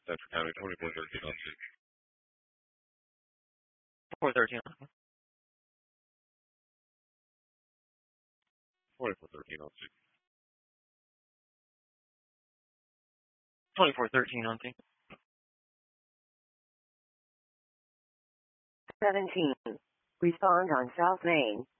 Central County, 2413 on 6. 413. 2413 on 6. 2413 on 6. 17. Respond on South Main.